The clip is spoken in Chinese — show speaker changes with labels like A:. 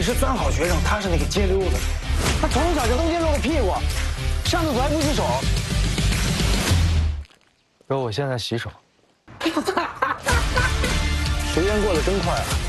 A: 是钻好学生，他是那个街溜子。他从小就东街露个屁股，上厕所还不洗手。哥，我现在洗手。时间过得真快啊！